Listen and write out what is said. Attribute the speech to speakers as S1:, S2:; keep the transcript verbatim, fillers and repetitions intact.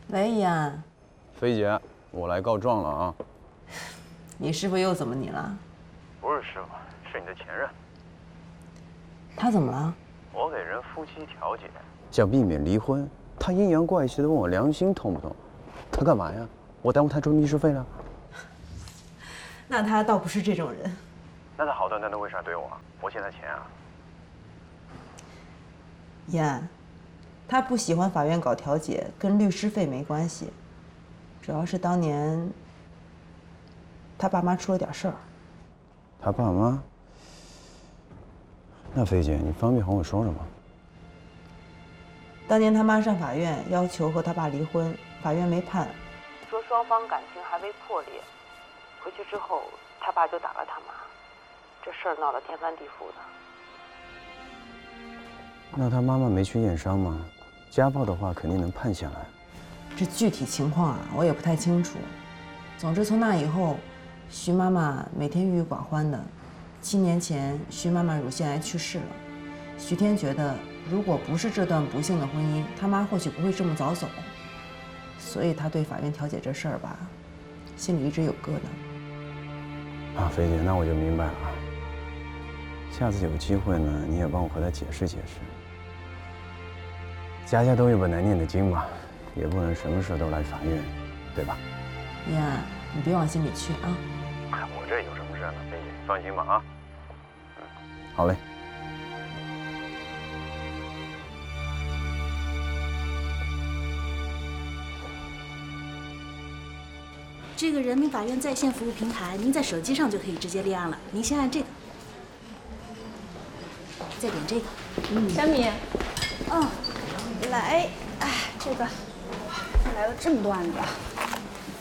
S1: 喂，怡安。
S2: 飞姐，我来告状了啊！
S1: 你师傅又怎么你了？
S2: 不是师傅，是你的前任。
S1: 他怎么了？
S2: 我给人夫妻调解，想避免离婚，他阴阳怪气的问我良心痛不痛？他干嘛呀？我耽误他赚律师费了？
S1: 那他倒不是这种人。
S2: 那他好端端的为啥对我？我欠他钱啊？
S1: 怡安，他不喜欢法院搞调解，跟律师费没关系，主要是当年他爸妈出了点事儿。
S2: 他爸妈？那菲姐，你方便和我说说吗？
S1: 当年他妈上法院要求和他爸离婚，法院没判，说双方感情还未破裂。回去之后，他爸就打了他妈，这事儿闹得天翻地覆的。
S2: 那他妈妈没去验伤吗？家暴的话肯定能判下来。
S1: 这具体情况啊，我也不太清楚。总之从那以后，徐妈妈每天郁郁寡欢的。七年前，徐妈妈乳腺癌去世了。徐天觉得，如果不是这段不幸的婚姻，他妈或许不会这么早走。所以他对法院调解这事儿吧，心里一直有疙瘩。
S2: 啊，菲姐，那我就明白了啊。下次有机会呢，你也帮我和他解释解释。家家都有本难念的经嘛，也不能什么事都来法院，对吧？
S1: 怡安，你别往心里去啊。
S2: 我这有什么事呢，菲姐，放心吧啊。嗯，好嘞。
S3: 这个人民法院在线服务平台，您在手机上就可以直接立案了。您先按这个，再点这个。
S4: 嗯，小米。
S3: 嗯，来，哎，这个来了这么多案子啊。